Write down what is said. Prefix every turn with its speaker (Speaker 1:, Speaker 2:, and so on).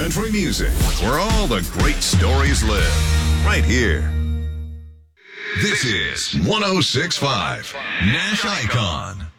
Speaker 1: country music, where all the great stories live. Right here. This is 106.5 Nash Icon.